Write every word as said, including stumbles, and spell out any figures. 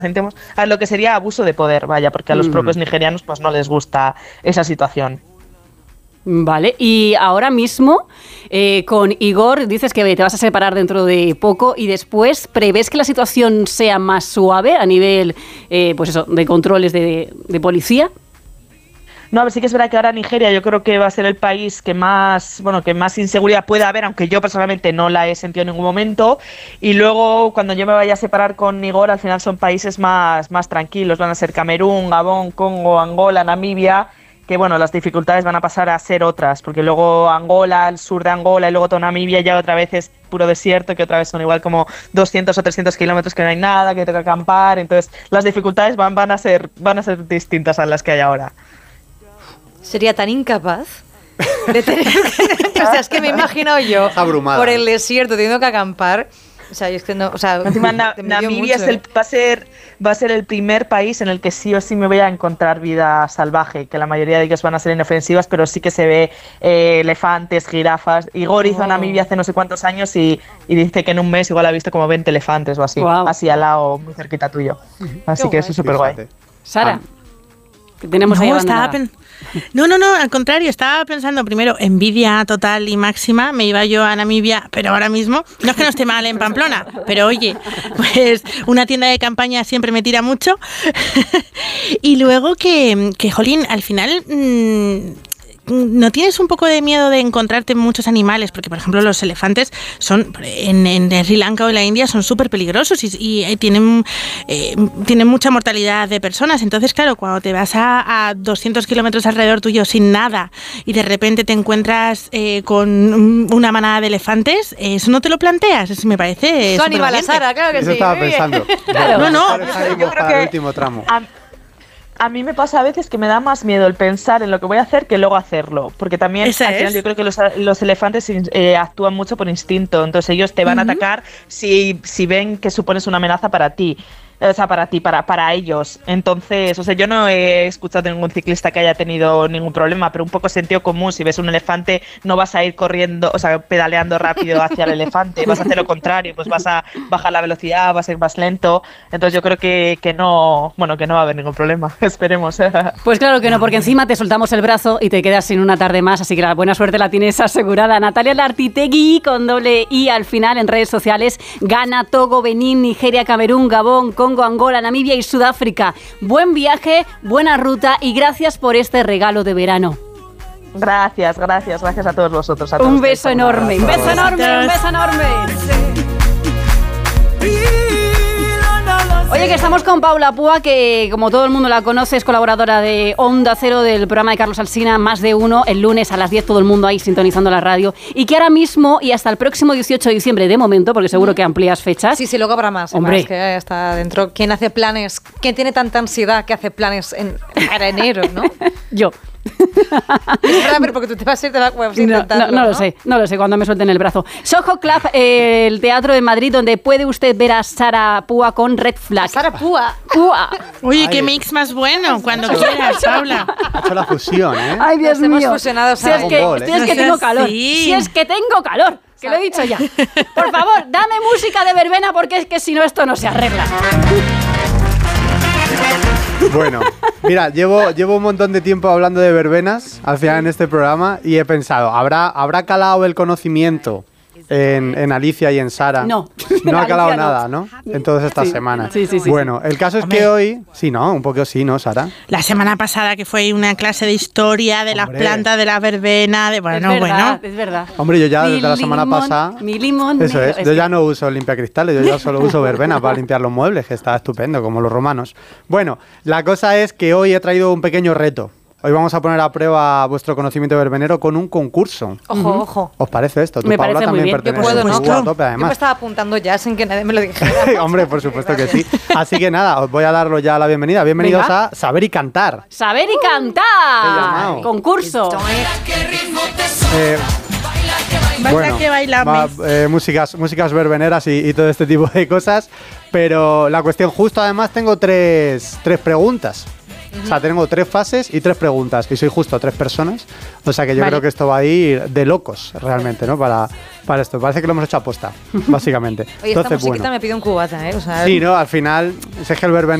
Sentemos a lo que sería abuso de poder, vaya, porque a los mm. propios nigerianos pues no les gusta esa situación. Vale, y ahora mismo eh, con Igor dices que te vas a separar dentro de poco y después ¿prevés que la situación sea más suave a nivel eh, pues eso, de controles de, de policía? No, a ver, sí que es verdad que ahora Nigeria yo creo que va a ser el país que más, bueno, que más inseguridad puede haber, aunque yo personalmente no la he sentido en ningún momento. Y luego, cuando yo me vaya a separar con Igor, al final son países más, más tranquilos. Van a ser Camerún, Gabón, Congo, Angola, Namibia, que bueno, las dificultades van a pasar a ser otras, porque luego Angola, el sur de Angola y luego toda Namibia ya otra vez es puro desierto, que otra vez son igual como doscientos o trescientos kilómetros que no hay nada, que toca acampar. Entonces, las dificultades van, van, a ser, van a ser distintas a las que hay ahora. Sería tan incapaz de tener que... O sea, es que me imagino yo abrumada por el desierto teniendo que acampar. O sea, yo es que no... O sea, encima na, Namibia es el, va, a ser, va a ser el primer país en el que sí o sí me voy a encontrar vida salvaje, que la mayoría de ellos van a ser inofensivas, pero sí que se ve eh, elefantes, jirafas. Igor hizo oh. Namibia hace no sé cuántos años y, y dice que en un mes igual ha visto como veinte elefantes o así, wow. así al lado, muy cerquita tuyo. Así Qué que guay. Eso es súper guay. Sara, que tenemos no, ahí estaba pen- no, no, no, al contrario, estaba pensando primero, envidia total y máxima, me iba yo a Namibia, pero ahora mismo, no es que no esté mal en Pamplona, pero oye, pues una tienda de campaña siempre me tira mucho. Y luego que, que, jolín, al final... Mmm, ¿no tienes un poco de miedo de encontrarte muchos animales? Porque, por ejemplo, los elefantes son en, en Sri Lanka o en la India son súper peligrosos y, y tienen, eh, tienen mucha mortalidad de personas. Entonces, claro, cuando te vas a, a doscientos kilómetros alrededor tuyo sin nada y de repente te encuentras eh, con una manada de elefantes, ¿eso no te lo planteas? Eso me parece Son animales, Sara, claro que Eso sí. estaba pensando. Claro. No, no. Yo creo que... el último tramo. A... A mí me pasa a veces que me da más miedo el pensar en lo que voy a hacer que luego hacerlo, porque también al final es. yo creo que los, los elefantes eh, actúan mucho por instinto, entonces ellos te van uh-huh. a atacar si, si ven que supones una amenaza para ti. O sea, para ti, para, para ellos. Entonces, o sea, yo no he escuchado de ningún ciclista que haya tenido ningún problema, pero un poco sentido común. Si ves un elefante, no vas a ir corriendo, o sea, pedaleando rápido hacia el elefante, vas a hacer lo contrario, pues vas a bajar la velocidad, vas a ir más lento. Entonces yo creo que, que no, bueno, que no va a haber ningún problema. Esperemos. Pues claro que no, porque encima te soltamos el brazo y te quedas sin una tarde más, así que la buena suerte la tienes asegurada. Natalia Lartitegui, con doble I al final en redes sociales, Ghana, Togo, Benín, Nigeria, Camerún, Gabón, Congo, Angola, Namibia y Sudáfrica. Buen viaje, buena ruta y gracias por este regalo de verano. Gracias, gracias, gracias a todos vosotros. A todos un beso enorme, un beso enorme, un beso enorme. Oye, que estamos con Paula Púa, que como todo el mundo la conoce, es colaboradora de Onda Cero del programa de Carlos Alsina, Más de Uno, el lunes a las diez, todo el mundo ahí sintonizando la radio, y que ahora mismo y hasta el próximo dieciocho de diciembre, de momento, porque seguro que amplías fechas. Sí, sí, luego habrá más. Hombre. Más, que ya está dentro. ¿Quién hace planes? ¿Quién tiene tanta ansiedad que hace planes en, para enero, no? Yo. Es verdad, pero porque tú te vas a ir, te vas a intentarlo, no, no, no, no lo sé, no lo sé, cuando me suelten el brazo. Soho Club, eh, el teatro de Madrid, donde puede usted ver a Sara Púa con Red Flag. Sara Púa. Púa. Oye, qué mix más bueno, cuando quieras, Paula. Ha hecho la fusión, ¿eh? Ay, Dios Nos mío. hemos fusionado, si es, que, Ball, ¿eh? si es que tengo calor, Sí. si es que tengo calor, que lo he dicho ya. Por favor, dame música de verbena, porque es que si no esto no se arregla. Bueno, mira, llevo, llevo un montón de tiempo hablando de verbenas al final en este programa y he pensado, ¿habrá, ¿habrá calado el conocimiento en, en Alicia y en Sara? No. No ha calado Alicia no. nada, ¿no? En todas estas Sí. semanas. Sí, sí, sí, bueno, el caso es Hombre. que hoy... Sí, ¿no? Un poco sí, ¿no, Sara? La semana pasada que fue una clase de historia de las Hombre. plantas, de la verbena, de bueno, es verdad, bueno. es verdad. Hombre, yo ya Mi desde la semana limón, pasada... Mi limón. Eso negro. es, yo ya no uso limpiacristales, yo ya solo uso verbena para limpiar los muebles, que está estupendo, como los romanos. Bueno, la cosa es que hoy he traído un pequeño reto. Hoy vamos a poner a prueba vuestro conocimiento verbenero con un concurso. Ojo, uh-huh. ojo. ¿Os parece esto? Tu Me Paula parece muy también bien. pertenece Yo puedo, a ¿no? este grupo a tope, Yo me además. estaba apuntando ya sin que nadie me lo dijera. Hombre, por supuesto que sí. Así que nada, os voy a daros ya la bienvenida. Bienvenidos Venga. a Saber y Cantar. Saber y He cantar. llamado. Concurso. Eh, Baila bueno, que bailamos. va, eh, músicas, músicas verbeneras y, y todo este tipo de cosas. Pero la cuestión, justo además tengo tres, tres preguntas. Uh-huh. O sea, tengo tres fases y tres preguntas, y soy justo tres personas. O sea que yo vale. creo que esto va a ir de locos, realmente, ¿no? Para, para esto. Parece que lo hemos hecho aposta, básicamente. Oye, Entonces, esta musiquita bueno. me pide un cubata, ¿eh? O sea, sí, ¿no? Al final, es que el verbenero